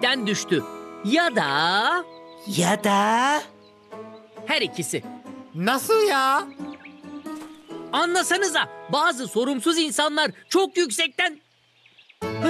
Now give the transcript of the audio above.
yüksekten düştü. Ya da Ya da... her ikisi. Nasıl ya? Anlasanıza, bazı sorumsuz insanlar çok yüksekten